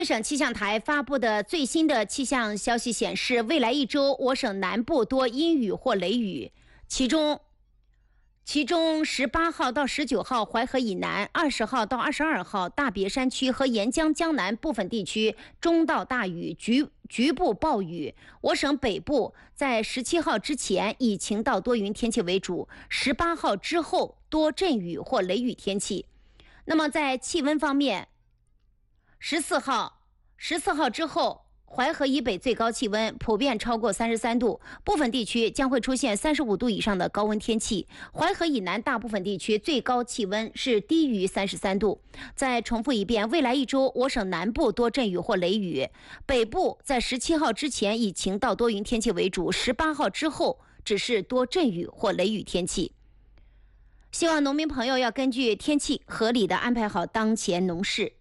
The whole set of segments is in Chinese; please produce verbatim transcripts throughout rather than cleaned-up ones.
省气象台发布的最新的气象消息显示，未来一周我省南部多阴雨或雷雨，其中其中十八号到十九号淮河以南，二十号到二十二号大别山区和沿江江南部分地区中到大雨，局局部暴雨。我省北部在十七号之前以晴到多云天气为主，十八号之后多阵雨或雷雨天气。那么在气温方面，十四号十四号之后，淮河以北最高气温普遍超过三十三度，部分地区将会出现三十五度以上的高温天气。淮河以南大部分地区最高气温是低于三十三度。再重复一遍，未来一周我省南部多阵雨或雷雨，北部在十七号之前以晴到多云天气为主，十八号之后只是多阵雨或雷雨天气。希望农民朋友要根据天气合理的安排好当前农事。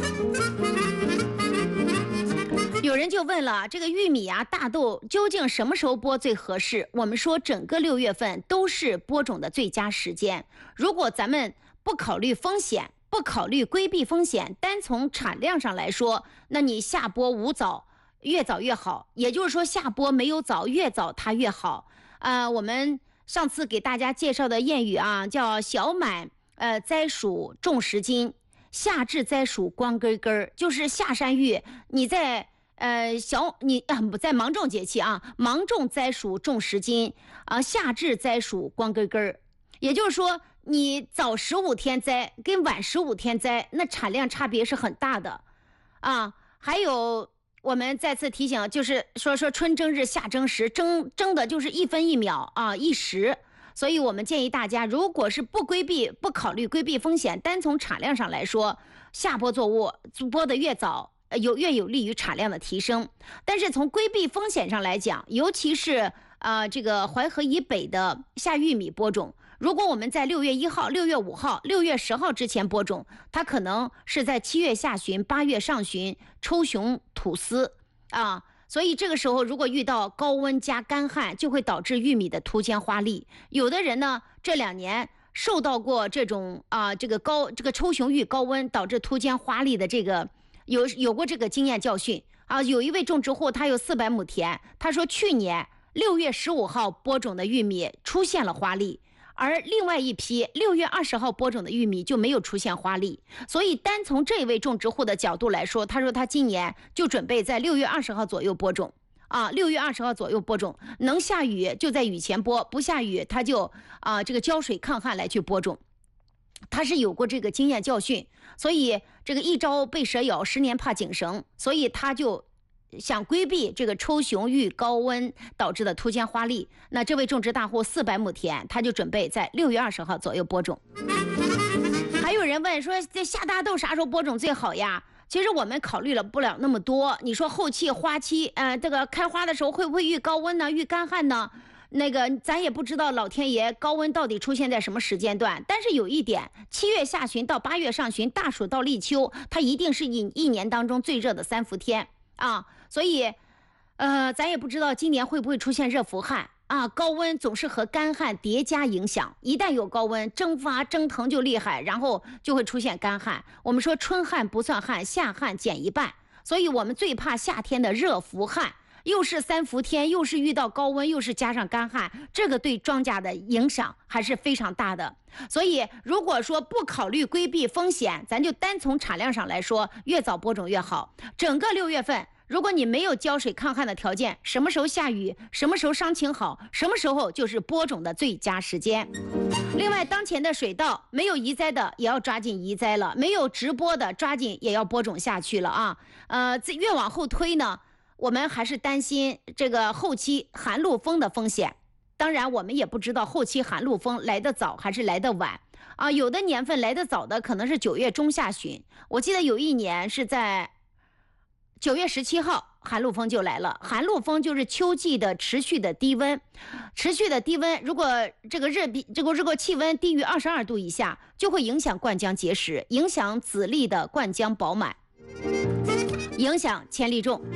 有人就问了，这个玉米啊、大豆究竟什么时候播最合适？我们说整个六月份都是播种的最佳时间。如果咱们不考虑风险，不考虑规避风险，单从产量上来说，那你下播无早，越早越好。也就是说，下播没有早，越早它越好。呃，我们上次给大家介绍的谚语啊，叫小满呃栽属种十斤，夏至栽属光根根，就是下山芋你在。呃，小你啊不在芒种节气啊，芒种栽属种十斤啊，夏至栽属光根根儿。也就是说，你早十五天栽跟晚十五天栽，那产量差别是很大的啊。还有，我们再次提醒，就是说说春争日，夏争时，争争的就是一分一秒啊，一时。所以我们建议大家，如果是不规避、不考虑规避风险，单从产量上来说，下播作物播的越早。有越有利于产量的提升，但是从规避风险上来讲，尤其是呃这个淮河以北的下玉米播种，如果我们在六月一号、六月五号、六月十号之前播种，它可能是在七月下旬、八月上旬抽熊吐丝啊，所以这个时候如果遇到高温加干旱，就会导致玉米的突尖花粒。有的人呢，这两年受到过这种啊这个高这个抽熊遇高温导致突尖花粒的这个。有有过这个经验教训啊！有一位种植户，他有四百亩田，他说去年六月十五号播种的玉米出现了花粒，而另外一批六月二十号播种的玉米就没有出现花粒。所以单从这位种植户的角度来说，他说他今年就准备在六月二十号左右播种啊，六月二十号左右播种，能下雨就在雨前播，不下雨他就啊这个浇水抗旱来去播种。他是有过这个经验教训，所以这个一朝被蛇咬，十年怕井绳，所以他就想规避这个抽熊遇高温导致的突尖花粒。那这位种植大户四百亩田，他就准备在六月二十号左右播种。还有人问说，这下大豆啥时候播种最好呀？其实我们考虑了不了那么多。你说后期花期，呃，这个开花的时候会不会遇高温呢？遇干旱呢？那个咱也不知道老天爷高温到底出现在什么时间段，但是有一点，七月下旬到八月上旬，大暑到立秋，它一定是一一年当中最热的三伏天啊，所以，呃，咱也不知道今年会不会出现热伏旱啊。高温总是和干旱叠加影响，一旦有高温，蒸发蒸腾就厉害，然后就会出现干旱。我们说春旱不算旱，夏旱减一半，所以我们最怕夏天的热伏旱。又是三伏天，又是遇到高温，又是加上干旱，这个对庄稼的影响还是非常大的。所以如果说不考虑规避风险，咱就单从产量上来说，越早播种越好。整个六月份，如果你没有浇水抗旱的条件，什么时候下雨，什么时候伤情好，什么时候就是播种的最佳时间。另外，当前的水稻没有移栽的也要抓紧移栽了，没有直播的抓紧也要播种下去了啊。呃，越往后推呢，我们还是担心这个后期寒露风的风险。当然我们也不知道后期寒露风来得早还是来得晚啊，有的年份来得早的可能是九月中下旬，我记得有一年是在九月十七号寒露风就来了。寒露风就是秋季的持续的低温，持续的低温，如果这个热比这个如果气温低于二十二度以下，就会影响灌浆结实，影响籽粒的灌浆饱满，影响千粒重。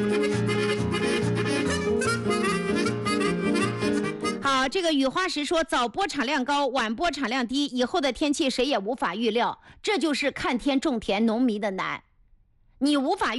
好，这个雨花石说，早播产量高，晚播产量低，以后的天气谁也无法预料，这就是看天种田农民的难。 你无法